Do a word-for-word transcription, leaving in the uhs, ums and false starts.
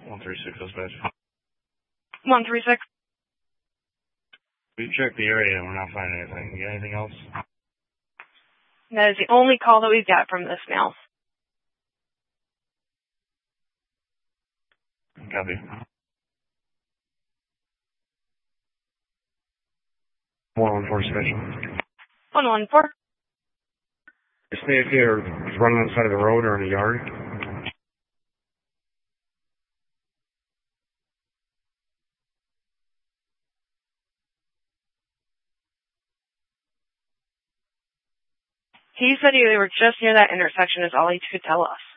one three six dispatch. one three six. We've checked the area and we're not finding anything. You got anything else? That is the only call that we've got from this mail. Copy. one one four special. one one four. Stay here, running on the side of the road or in the yard. He said they were just near that intersection is all he could tell us.